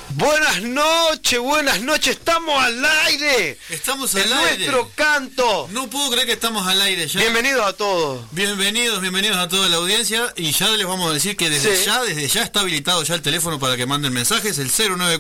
Buenas noches, estamos al aire. Estamos al en aire. Nuestro canto. No puedo creer que estamos al aire ya. Bienvenidos a todos. Bienvenidos a toda la audiencia. Y ya les vamos a decir que desde ya está habilitado ya el teléfono para que manden mensajes, el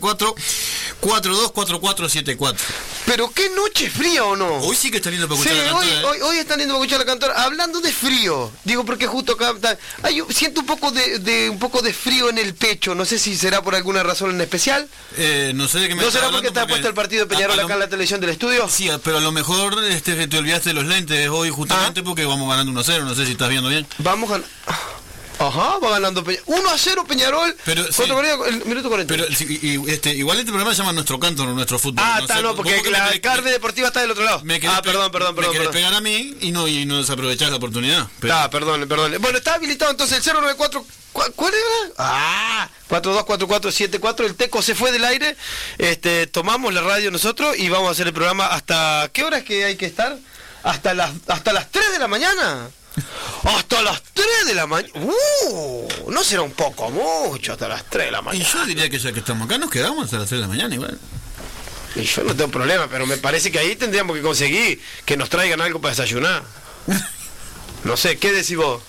094-424474. Pero qué noche fría, ¿o no? Hoy sí que está lindo para escuchar la cantora. Hoy está lindo para escuchar la cantora. Hablando de frío, digo porque justo acá siento un poco de frío en el pecho. No sé si será por alguna razón en especial. No sé de qué me ¿No será porque está puesto el partido de Peñarol acá en la televisión del estudio? Sí, pero a lo mejor te olvidaste de los lentes hoy justamente porque vamos ganando 1-0, no sé si estás viendo bien. Vamos ganando. Ajá, va ganando Peñarol. 1-0 Peñarol. Pero sí, el minuto 40. Pero igual este programa se llama Nuestro Canto, no Nuestro Fútbol. Porque la carne deportiva está del otro lado. Perdón. Me querés pegar a mí y no desaprovechás la oportunidad. Perdón. Bueno, está habilitado entonces el 094. ¿Cuál era? 424474. El Teco se fue del aire. Tomamos la radio nosotros y vamos a hacer el programa hasta... ¿Qué hora es que hay que estar? Hasta las 3 de la mañana. Hasta las 3 de la mañana. No será un poco mucho hasta las 3 de la mañana. Y yo diría que ya que estamos acá nos quedamos hasta las 3 de la mañana igual. Y yo no tengo problema, pero me parece que ahí tendríamos que conseguir que nos traigan algo para desayunar. No sé, ¿qué decís vos?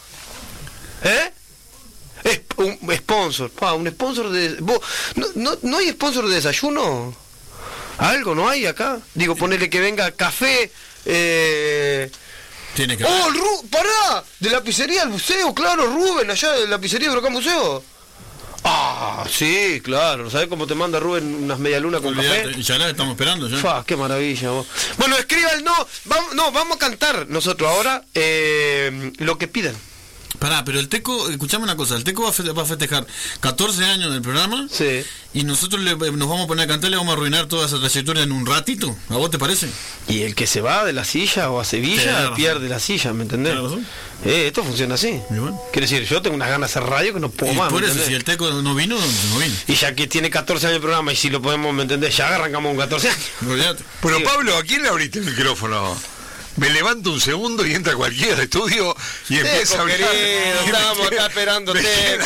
Un sponsor, un sponsor de... ¿No hay sponsor de desayuno? ¿Algo no hay acá? Digo, ponerle que venga café... Tiene que ¡pará! De la pizzería al museo, claro, Rubén, allá de la pizzería de Brocán Museo. Sí, claro, ¿sabés cómo te manda Rubén unas medialunas con café? Ya la estamos esperando ya. Qué maravilla vos. Bueno, escriba el vamos a cantar nosotros ahora lo que pidan. Pará, pero el Teco, escuchame una cosa, el Teco va a festejar 14 años del programa. Sí. Y nosotros nos vamos a poner a cantar, le vamos a arruinar toda esa trayectoria en un ratito. ¿A vos te parece? Y el que se va de la silla o a Sevilla pierde la silla, ¿me entendés? Esto funciona así. Bueno. Quiere decir, yo tengo unas ganas de hacer radio que no puedo más. Por eso, si el Teco no vino, no vino. Y ya que tiene 14 años el programa, y si lo podemos, ¿me entendés? Ya arrancamos con 14 años. Olvídate. Pero sí. Pablo, ¿a quién le abriste el micrófono? Me levanto un segundo y entra cualquiera de estudio y empieza a hablar. Estábamos acá esperándote.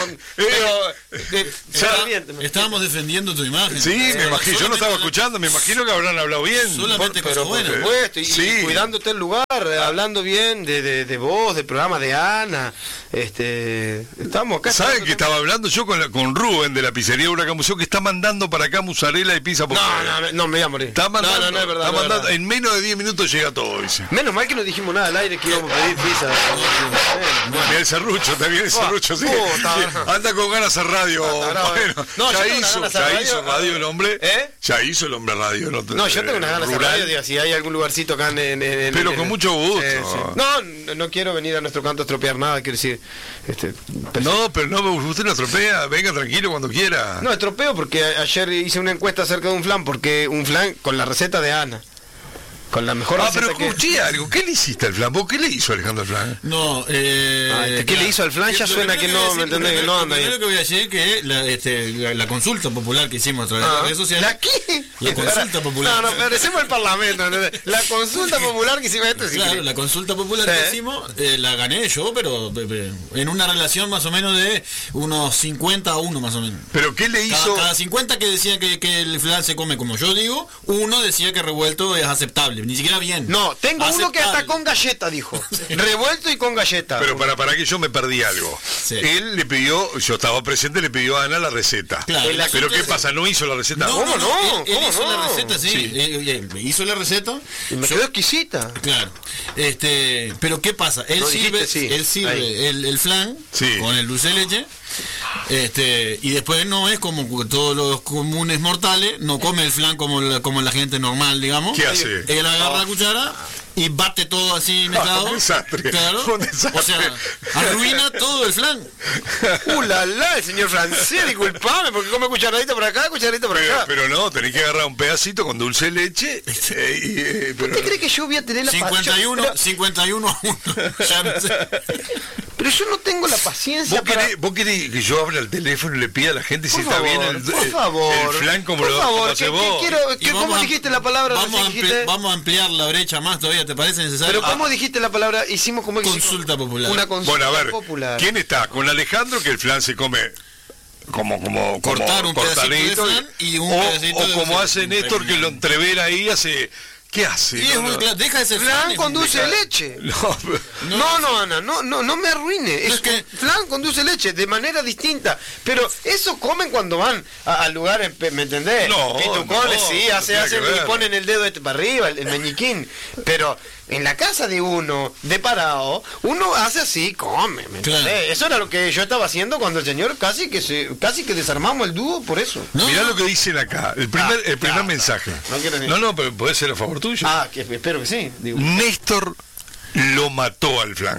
Estábamos defendiendo tu imagen. Sí, me imagino, yo no estaba escuchando, me imagino que habrán hablado bien. Solamente por supuesto, y cuidándote el lugar, hablando bien de vos, del programa de Ana. Estamos acá. ¿Saben que estaba hablando yo con Rubén de la pizzería Huracán Museo, que está mandando para acá mozzarella y pizza? No, me voy a morir. Está mandando, no es verdad. Está mandando, en menos de 10 minutos llega todo, dice. Menos mal que no dijimos nada al aire que íbamos a pedir pizza. Mira el serrucho, también el serrucho, sí. Anda con ganas a radio. Ya hizo radio el hombre. Ya hizo el hombre radio. No, yo tengo unas ganas a radio, digo, si hay algún lugarcito acá pero con mucho gusto. No quiero venir a Nuestro Canto a estropear nada, quiero decir. No, pero no, usted no estropea, venga tranquilo cuando quiera. No, estropeo porque ayer hice una encuesta acerca de un flan, porque un flan con la receta de Ana. Con la mejor receta pero escuché algo. ¿Qué le hiciste al flan? ¿Vos qué le hizo Alejandro al flan? No, ¿qué le hizo al flan? Ya suena que no, ¿me entendés? Que no anda bien. Lo que voy a decir que la consulta popular que hicimos a través de las redes sociales. ¿La qué? La consulta popular. No, parecemos el parlamento, ¿entendés? La consulta popular que hicimos Claro, la consulta popular que hicimos, la gané yo, pero en una relación más o menos de unos 50-1 más o menos. ¿Pero qué le hizo? Cada 50 que decían que el flan se come como yo digo, uno decía que revuelto es aceptable. Ni siquiera bien. No, tengo aceptable. Uno que hasta con galleta dijo. Sí. Revuelto y con galleta. Pero para que yo me perdí algo. Sí. Él le pidió, yo estaba presente, le pidió a Ana la receta. Claro, pero ¿qué pasa? ¿No hizo la receta? ¿Cómo no? Él hizo la receta, sí. Hizo la receta. Y me quedó exquisita. Claro. Pero ¿qué pasa? Él sirve el flan con el dulce de leche. Y después no es como todos los comunes mortales, no come el flan como la gente normal, digamos. ¿Qué hace? Él agarra la cuchara y bate todo así mezclado. Un desastre. Claro. Un desastre. O sea, arruina todo el flan. El señor francés, disculpame, porque come cucharadita por acá, cucharadita por acá. Pero no, tenés que agarrar un pedacito con dulce de leche. ¿Usted cree que yo voy a tener la 51 a 1. Ya no sé. Pero yo no tengo la paciencia. ¿Vos querés que yo hable al teléfono y le pida a la gente si está bien el flan como lo haces vos? ¿Cómo dijiste la palabra? Vamos a ampliar la brecha más todavía, ¿te parece necesario? Pero ¿cómo dijiste la palabra? Hicimos como consulta popular. Una consulta popular. Popular. ¿Quién está? Con Alejandro, que el flan se come como cortar un pedacito de flan y un pedacito o como hace Néstor, que lo entrevera ahí, hace... ¿Qué hace? Deja de ser flan con dulce de leche. No, Ana, no me arruine. Es que flan con dulce de leche, de manera distinta. Pero eso comen cuando van a lugares, ¿me entendés? Sí, hacen y ponen el dedo para arriba, el meñiquín. Pero en la casa de uno, de parado, uno hace así, come, ¿me entendés? Claro. Eso era lo que yo estaba haciendo cuando el señor casi que desarmamos el dúo por eso. Mirá lo que dicen acá, el primer mensaje. No, pero puede ser a favor tuyo. Espero que sí. Digo. Néstor lo mató al flan.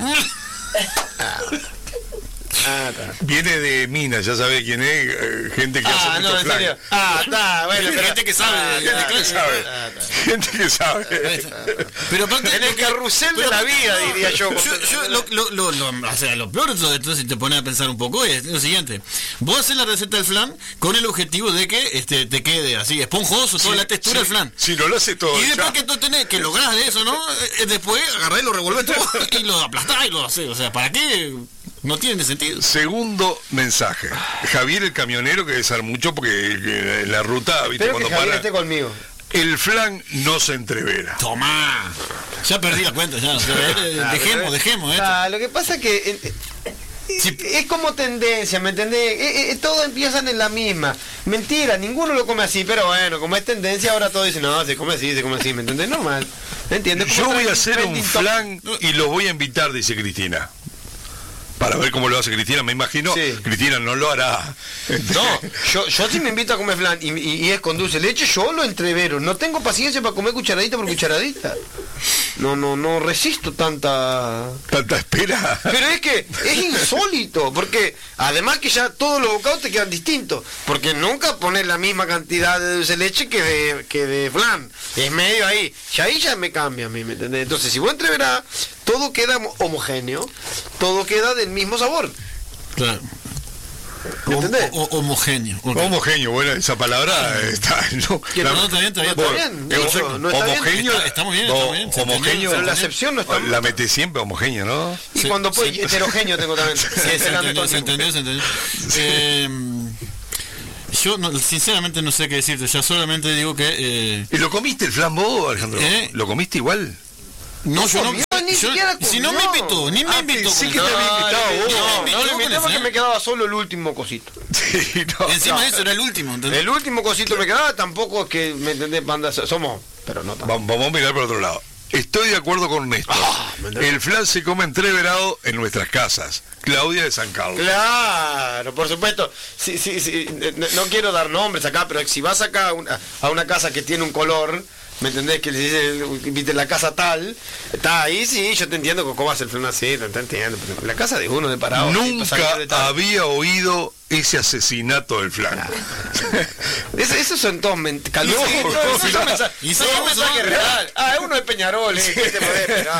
Viene de Minas, ya sabe quién es, gente que hace mucho flan. Bueno, pero gente que sabe, gente que sabe. Pero aparte, en el carrusel de la vida, diría yo. Lo peor de todo esto, si te pones a pensar un poco, es lo siguiente: vos haces la receta del flan con el objetivo de que te quede así esponjoso, toda la textura del flan. Si no lo hace todo. Y después que tú tenés que lograr eso, ¿no? Después agarrás y lo revolvés todo y lo aplastás y lo haces. O sea, ¿para qué? No tiene sentido. Segundo mensaje. Javier, el camionero, que debe saber mucho porque en la ruta, ¿viste? Pero cuando que Javier para, esté conmigo. El flan no se entrevera. Tomá. Ya perdí la cuenta, ya. Dejemos. Lo que pasa es que es como tendencia, ¿me entendés? Todos empiezan en la misma. Mentira, ninguno lo come así, pero bueno, como es tendencia, ahora todos dicen, no, se come así, ¿me entendés? Normal. ¿Me entiendes? Yo voy a hacer un flan y los voy a invitar, dice Cristina. Para ver cómo lo hace Cristina, me imagino. Sí. Cristina no lo hará. No, yo si me invito a comer flan y es con dulce de leche, yo lo entrevero. No tengo paciencia para comer cucharadita por cucharadita. No resisto tanta espera. Pero es que es insólito, porque además que ya todos los bocados te quedan distintos, porque nunca pones la misma cantidad de dulce de leche que de flan. Es medio ahí. Ahí ya me cambia a mí, ¿me entendés? Entonces, si vos entreverás, todo queda homogéneo, todo queda del mismo sabor. Claro. ¿Entendés? Homogéneo. Okay. Homogéneo, bueno, esa palabra está... Está bien. Está muy bien. Homogéneo. Pero la acepción no está... La metes siempre homogéneo, ¿no? Y cuando puede, heterogéneo tengo también. Se entendió. Yo sinceramente no sé qué decirte, ya solamente digo que... ¿Y lo comiste el flan vos, Alejandro? ¿Lo comiste igual? No, yo no. Si no me invitó, ni me invitó. Sí que te había invitado vos. No lo invité porque me quedaba solo el último cosito. Sí, encima de eso era el último, ¿entendés? El último cosito me quedaba, tampoco es que, ¿me entendés? Banda, somos, pero no tanto. Vamos a mirar por otro lado. Estoy de acuerdo con Néstor. El flan se come entreverado en nuestras casas. Claudia de San Carlos. Claro, por supuesto. Sí, no quiero dar nombres acá, pero si vas acá a una casa que tiene un color, ¿me entendés? Que le dice, viste, la casa tal, está ahí, sí, yo te entiendo cómo hace el flan así, te entiendo. Pero la casa de uno de parado. Nunca había oído ese asesinato del flan. Esos son todos calvos. Y son mensajes reales. Es uno de Peñarol, ¿qué te podés esperar?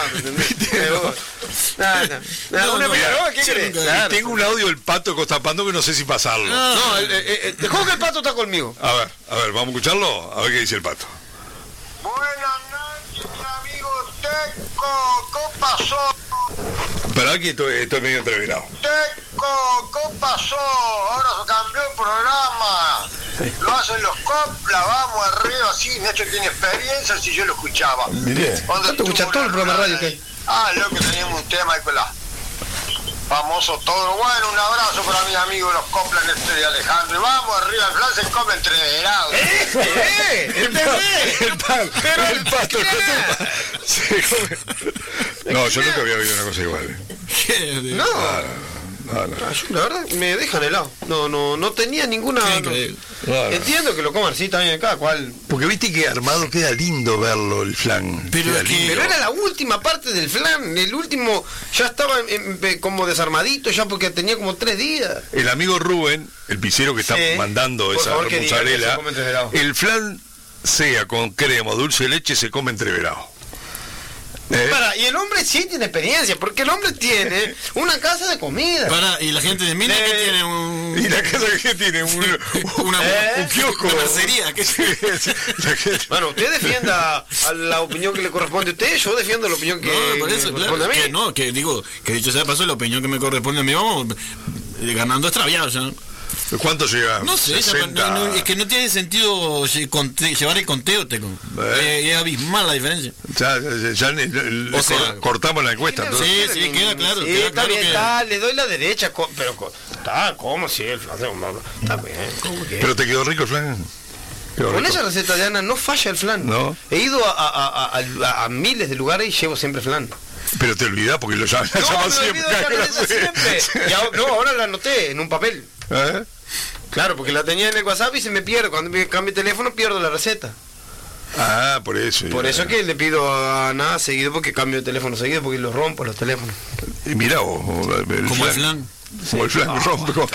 Uno de Peñarol, ¿qué crees? Tengo un audio del Pato de Costapando que no sé si pasarlo. Dejó que el Pato está conmigo. A ver, vamos a escucharlo, a ver qué dice el Pato. Buenas noches, mi amigo Teco, ¿qué pasó? Pero aquí estoy medio entreverado. Teco, ¿qué pasó? Ahora se cambió el programa. Lo hacen los coplas, vamos arriba, sí, Nacho tiene experiencia, si yo lo escuchaba. Mire, ¿tú escuchas todo el programa de radio que hay? Lo que teníamos un tema ahí con la famoso todo. Bueno, un abrazo para mis amigos los coplas de Alejandro. Y vamos arriba, el flan se come entreverado. El Pato se come. No, yo nunca había oído una cosa igual. No. La verdad me dejan helado. No tenía ninguna. Entiendo que lo coman así también cada cual. Porque viste que armado queda lindo verlo el flan. Pero era la última parte del flan. El último ya estaba como desarmadito ya porque tenía como 3 días. El amigo Rubén, el pizzero que está mandando esa mozzarella, el flan sea con crema o dulce de leche se come entreverado. Y el hombre sí tiene experiencia, porque el hombre tiene una casa de comida. Y la gente de Minas que tiene un... Y la casa que tiene un kiosco. Una mercería. Bueno, usted defienda a la opinión que le corresponde a usted, yo defiendo la opinión que me corresponde a mí. Que dicho sea de paso, la opinión que me corresponde a mí, vamos ganando extraviados, ¿no? ¿Cuánto llega? No sé, es que no tiene sentido llevar el conteo, es abismal la diferencia. Cortamos la encuesta. Entonces. Sí, queda claro. Sí, queda está claro bien, le doy la derecha, pero ¿cómo si el flan? Está bien, ¿cómo que? Pero te quedó rico el flan. Con esa receta de Ana no falla el flan. ¿No? He ido a miles de lugares y llevo siempre flan. Pero te olvidás porque lo llamas siempre. Ahora la anoté en un papel. Claro, porque la tenía en el WhatsApp y se me pierde. Cuando me cambio de teléfono pierdo la receta. Ah, por eso. Por eso es que le pido a Ana seguido, porque cambio de teléfono seguido, porque los rompo los teléfonos. Y mira vos, como el flan. Como el flan rompo.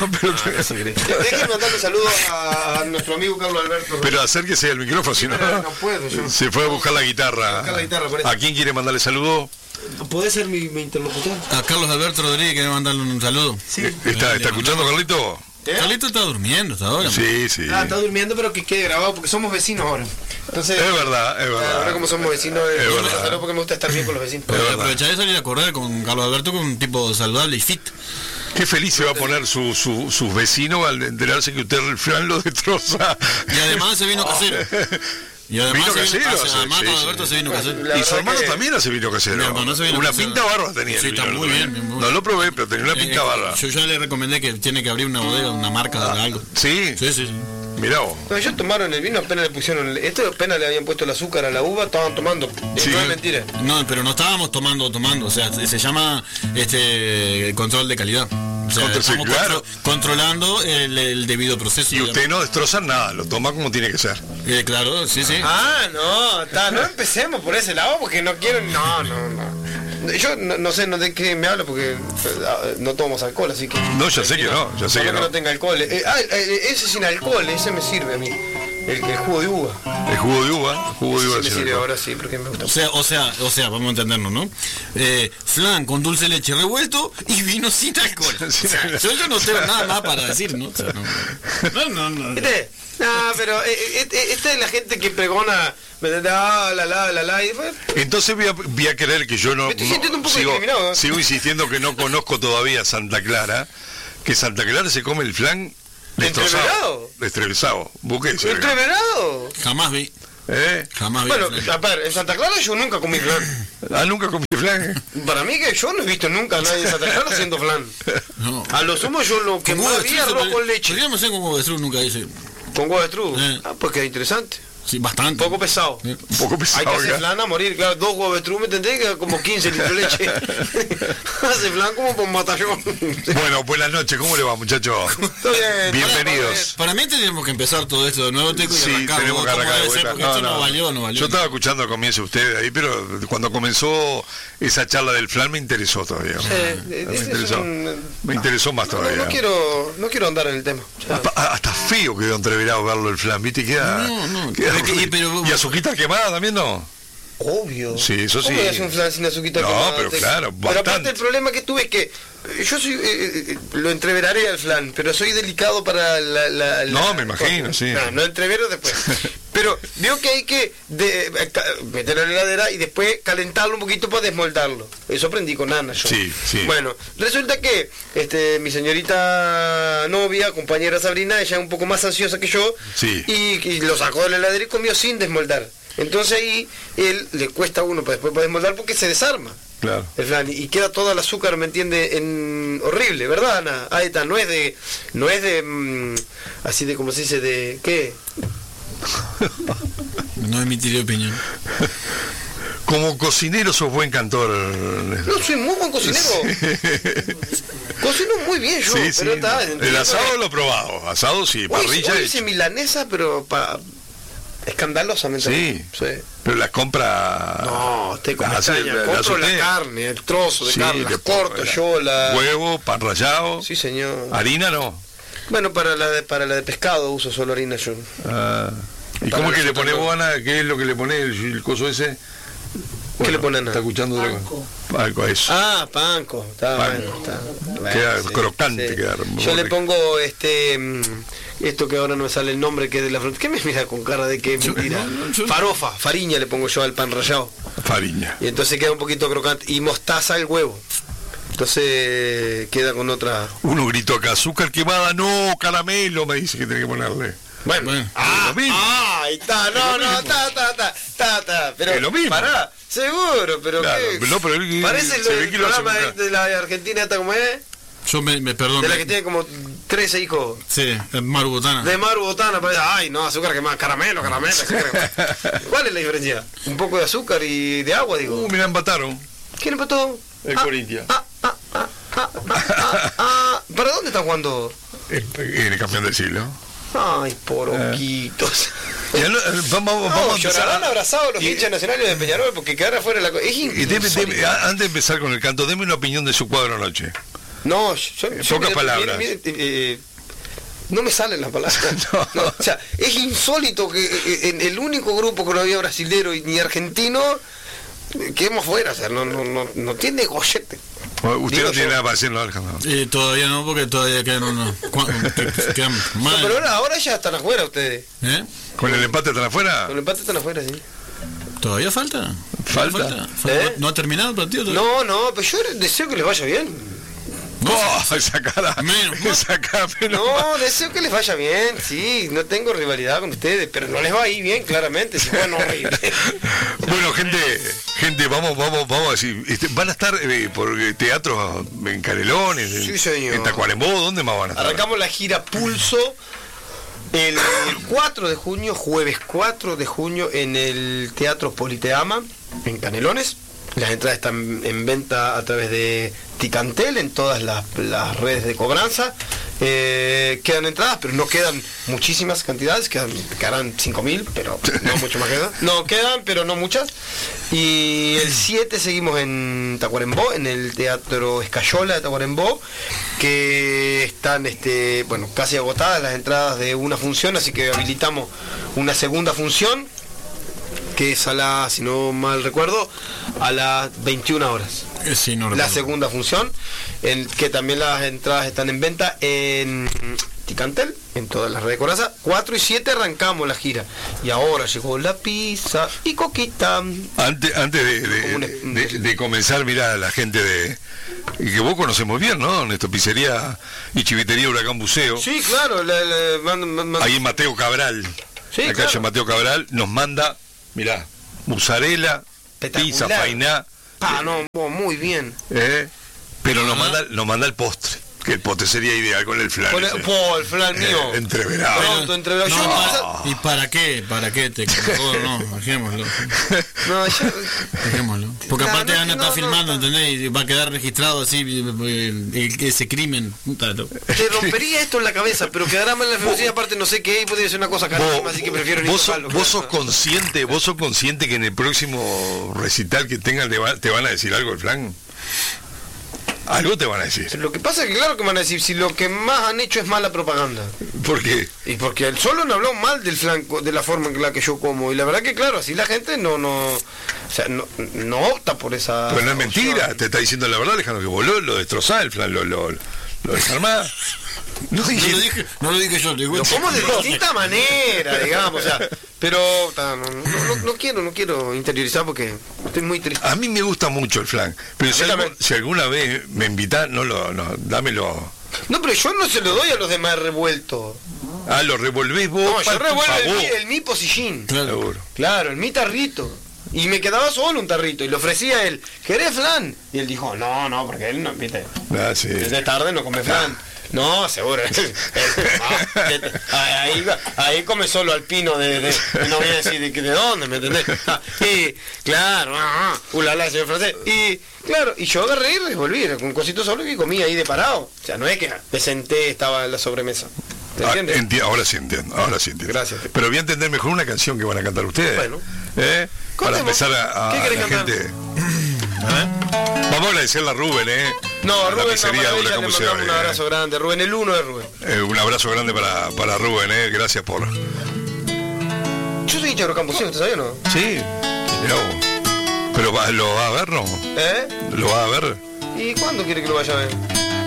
Déjenme mandarle saludos a nuestro amigo Carlos Alberto. Pero acérquese al micrófono, si no. No puedo yo. Se fue a buscar la guitarra. ¿A quién quiere mandarle saludos? ¿Puede ser mi interlocutor? A Carlos Alberto Rodríguez quiere mandarle un saludo. Sí. ¿Está escuchando, Carlito? Carlito está durmiendo hasta ahora. Sí. Está durmiendo, pero que quede grabado porque somos vecinos ahora. Entonces, es verdad. Ahora como somos vecinos, porque me gusta estar bien con los vecinos. Aprovechar de salir a correr con Carlos Alberto, con un tipo saludable y fit. Qué feliz se va a poner sus vecinos al enterarse que usted el flan lo destroza. Y además se vino casero. Y además vino casero. Alberto se vino casero. Y su hermano también hace vino casero. Una pinta barba tenía. Sí, está muy bien. No lo probé, pero tenía una pinta barba. Yo ya le recomendé que tiene que abrir una bodega, una marca de algo. Sí. Mirá vos. No, ellos tomaron el vino, apenas le pusieron apenas le habían puesto el azúcar a la uva, estaban tomando. Sí. No es mentira. No, pero no estábamos tomando, o sea, se llama control de calidad. O sea, estamos controlando el debido proceso. Y usted no destroza nada, lo toma como tiene que ser. Claro, sí. No empecemos por ese lado porque no quiero. No. Yo no sé de qué me habla porque no tomamos alcohol, así que. No, ya sé que no. Que no tenga alcohol. Ese sin alcohol, ese me sirve a mí. El jugo de uva. El jugo de uva. Me sirve ahora sí, porque me gusta. O sea, vamos a entendernos, ¿no? Flan con dulce de leche revuelto y vino sin alcohol. Yo no tengo nada más para decir, ¿no? O sea, no. No, pero esta es la gente que pregona. La. Entonces voy a creer que yo no. Me estoy sintiendo un poco discriminado. Sigo insistiendo que no conozco todavía Santa Clara. Que Santa Clara se come el flan destrozado. Destrozado. ¿Entreverado? Jamás vi. Jamás vi. Bueno, a ver, en Santa Clara yo nunca comí flan. ¿Nunca comí flan? Para mí que yo no he visto nunca a nadie en Santa Clara haciendo flan. No. A lo sumo yo lo que más vi arroz con leche. Yo no sé con huevo de estruz, nunca hice. ¿Con huevo de estruz? Pues queda interesante. Sí, bastante. Un poco pesado. Un poco pesado. Hay que hacer flan a morir, claro, 2 huevos de estruz, me tendré que como 15 litros de leche. Hace flan como por matallón. Bueno, buenas noches, ¿cómo le va, muchachos? Bienvenidos. Para mí tenemos que empezar todo esto de nuevo, tenemos que arrancar. Esto no valió. Yo estaba escuchando al comienzo ustedes ahí, pero cuando comenzó esa charla del flan me interesó todavía. Me interesó más todavía. No quiero andar en el tema. Hasta feo quedó entreverado verlo el flan, ¿viste? ¿Y azuquita quemada también no? Obvio. Sí, eso sí. ¿Cómo voy a hacer un flan sin azuquita quemada? No, pero claro, bastante. Pero aparte el problema que tuve es que yo soy, lo entreveraré al flan, pero soy delicado para No, me imagino, sí. No entrevero después. Pero veo que hay que meterlo en la heladera y después calentarlo un poquito para desmoldarlo. Eso aprendí con Ana yo. Sí. Bueno, resulta que mi señorita novia, compañera Sabrina, ella es un poco más ansiosa que yo, y lo sacó de la heladera y comió sin desmoldar. Entonces ahí le cuesta a uno después para desmoldar porque se desarma. Claro. El flan, y queda todo el azúcar, ¿me entiende? Horrible, ¿verdad, Ana? Ahí está, no es de así de, como se dice, de ¿qué? No emitiré opinión. Como cocinero sos buen cantor. No, soy muy buen cocinero. Cocino muy bien yo, pero está. El asado lo he probado. Asado sí, parrilla. Hoy hice milanesa, pero escandalosamente. Sí. Pero las compra. No, compro la carne, el trozo de carne, la corto yo, huevo, pan rallado. Sí, señor. Harina no. Bueno, para la de pescado uso solo harina yo. ¿Y cómo es que le pone vos, Ana? ¿Qué es lo que le pone el coso ese? ¿Qué le pone, Ana? ¿Está escuchando? Panco, eso. Panco. Está bueno. Queda crocante. Sí. Yo le pongo esto que ahora no me sale el nombre, que es de la fruta. ¿Qué me mira con cara de que es mentira? Fariña le pongo yo al pan rallado. Fariña. Y entonces queda un poquito crocante. Y mostaza al huevo. Entonces queda con otra. Uno gritó acá, azúcar quemada, no, caramelo, me dice que tiene que ponerle. Bueno. Ahí está, está. Pero es lo mismo. Pará, seguro, pero claro, ¿qué? No, pero parece el programa de la Argentina, ¿esta cómo es? Yo me perdono. De la que tiene como 13 hijos. Sí, Maru Botana. De Maru Botana, parece, ay, no, azúcar quemada, caramelo, azúcar. ¿Cuál es la diferencia? Un poco de azúcar y de agua, digo. Mira, empataron. ¿Quién empató? El Corinthians. ¿Para dónde está jugando? El campeón del siglo. Ay, poroquitos. Vamos a llorarán abrazados los hinchas nacionales de Peñarol porque quedará fuera la cosa. Antes de empezar con el canto, deme una opinión de su cuadro anoche. No, pocas palabras. No me salen las palabras. No, o sea, es insólito que en el único grupo que no había brasilero ni argentino quedemos fuera. O sea, no tiene gollete. Usted no tiene nada para decirlo, Alejandro. Todavía no, porque todavía quedan unos. Quedan mal. No, pero ahora ya están afuera ustedes. ¿Con el empate están afuera? Con el empate están afuera, sí. ¿Todavía falta? ¿Falta? ¿No ha terminado el partido todavía? No, pero yo deseo que les vaya bien. Esa cara. No, deseo que les vaya bien, sí, no tengo rivalidad con ustedes, pero no les va a ir bien, claramente, si juegan horrible. Bueno, gente, vamos a decir, van a estar por teatros en Canelones, en Tacuarembó, ¿dónde más van a estar? Arrancamos la gira Pulso el 4 de junio, jueves 4 de junio, en el Teatro Politeama, en Canelones. Las entradas están en venta a través de Ticantel en todas las redes de cobranza. Quedan entradas, pero no quedan muchísimas cantidades, quedarán 5.000, pero no mucho más quedan. No quedan, pero no muchas. Y el 7 seguimos en Tacuarembó, en el Teatro Escayola de Tacuarembó, que están casi agotadas las entradas de una función, así que habilitamos una segunda función, que es si no mal recuerdo, a las 21 horas. Sí, no la segunda función, que también las entradas están en venta en Ticantel, en todas las redes de Coraza. 4 y 7 arrancamos la gira. Y ahora llegó la pizza y coquita. Antes de comenzar, mirá, la gente que vos conocés muy bien, ¿no? Nuestra pizzería y chivitería Huracán Buceo. Sí, claro. Ahí en Mateo Cabral. Sí, la calle Mateo Cabral nos manda, mirá, mozzarella, pizza, fainá. Muy bien. Pero nos manda el postre, que el postre sería ideal con el flan. El flan mío. Entreverado. Pronto, entreverado. ¿Y para qué? ¿Para qué? Dejémoslo. Dejémoslo. Porque aparte Ana está filmando, ¿entendés? Y va a quedar registrado así ese crimen. Te rompería esto en la cabeza, pero quedará mal en la filosofía. Aparte no sé qué, podría ser una cosa carísima, así que prefiero ni tocarlo. Vos sos consciente que en el próximo recital que tengan te van a decir algo el flan. Algo te van a decir. Lo que pasa es que claro que van a decir, si lo que más han hecho es mala propaganda. ¿Por qué? Y porque él solo no habló mal del flan, de la forma en la que yo como. Y la verdad que claro, así la gente no opta por esa. Pero no es mentira, te está diciendo la verdad, Alejandro, que vos lo destrozás el flan, lo desarmás. No lo dije yo, lo como de distinta manera, digamos, o sea, pero no quiero interiorizar porque estoy muy triste. A mí me gusta mucho el flan, pero si alguna vez me invitás, dámelo. No, pero yo no se lo doy a los demás revueltos. Lo revolvés vos. No, yo revuelvo el mi posillín. Claro, el mi tarrito. Y me quedaba solo un tarrito y le ofrecía a él, ¿querés flan? Y él dijo, no, porque él no, viste, sí. Desde tarde no come flan. No, seguro. Ahí come solo alpino no voy a decir de dónde, ¿me entendés? Y claro, señor francés. Y claro, y yo agarré y revolví, con un cosito solo y comí ahí de parado. O sea, no es que me senté, estaba en la sobremesa. Ahora sí entiendo. Gracias. Pero voy a entender mejor una canción que van a cantar ustedes. Bueno. Para empezar a ¿qué querés cantar? Gente. Vamos a agradecerle a Rubén, No, Rubén, le mandamos un abrazo grande. Rubén, el 1 de Rubén. Un abrazo grande para Rubén, gracias por. Yo soy hincha de Huracán Buceo, ¿usted sabía o no? Sí, pero ¿lo va a ver, no? ¿Lo va a ver? ¿Y cuándo quiere que lo vaya a ver?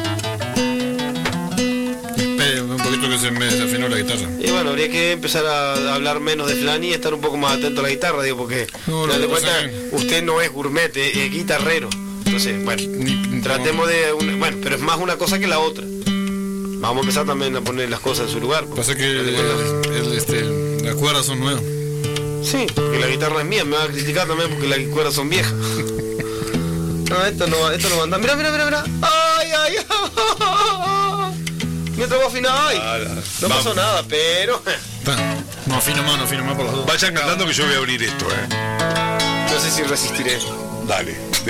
Un poquito que se me desafinó la guitarra. Y bueno, habría que empezar a hablar menos de flan y estar un poco más atento a la guitarra, digo, porque usted no es gourmet, es guitarrero. Entonces, bueno, tratemos de... bueno, pero es más una cosa que la otra. Vamos a empezar también a poner las cosas en su lugar. Pasa que las cuerdas son nuevas. Sí, porque la guitarra es mía, me va a criticar también porque las cuerdas son viejas. No, esto no va a andar. Mira. Ay. Mientras vos afinás, no pasó nada, pero... No afino más por las dos. Vayan cantando que yo voy a abrir esto, No sé si resistiré. Dale.